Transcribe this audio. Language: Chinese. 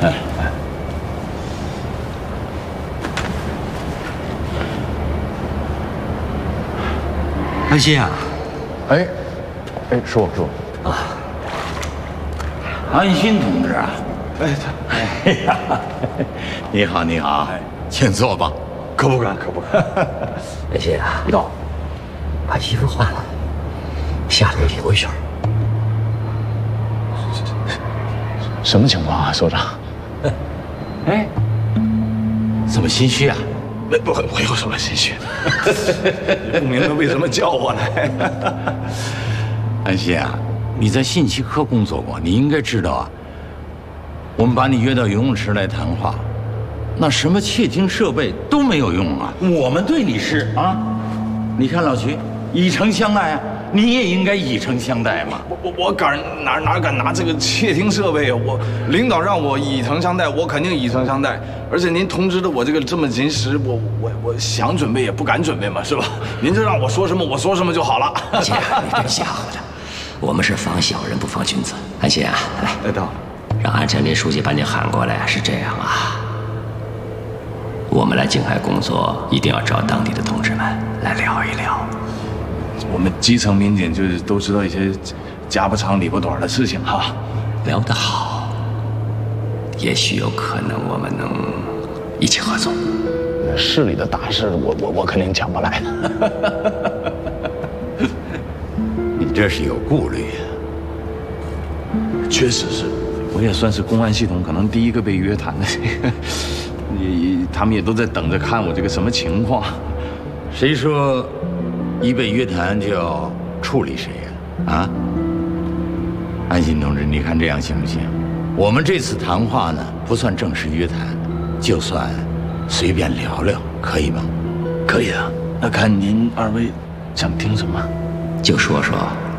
哎。安心啊！ 哎，说啊， 安心同志啊！哎呀，你好，你好，请坐吧。 可不敢。 安心啊，到，把衣服换了，下头溜一圈。 什么情况啊，所长？ 哎，怎么心虚啊？ 不，我有什么心虚？不明白为什么叫我来。 安心啊，你在信息科工作过，你应该知道啊。我们把你约到游泳池来谈话，那什么窃听设备都没有用啊。我们对你是啊，你看老徐以诚相待啊，你也应该以诚相待嘛。 我哪敢拿这个窃听设备啊？我领导让我以诚相待，我肯定以诚相待。而且您通知的我这么临时，我想准备也不敢准备嘛，是吧？您就让我说什么我说什么就好了。 姐，你别吓唬他，我们是防小人不防君子。安心啊，来， 到， 让安产林书记把你喊过来。是这样啊，我们来静海工作，一定要找当地的同志们来聊一聊。 我们基层民警就是都知道一些家不长里不短的事情哈。 聊得好，也许有可能我们能一起合作。 市里的大事，我肯定抢不来。 你这是有顾虑啊。 确实是，我也算是公安系统可能第一个被约谈的。他们也都在等着看我这个什么情况。 谁说一被约谈就要处理谁呀？啊，安心同志，你看这样行不行？我们这次谈话呢，不算正式约谈，就算随便聊聊，可以吗？ 可以啊，那看您二位想听什么， 就说说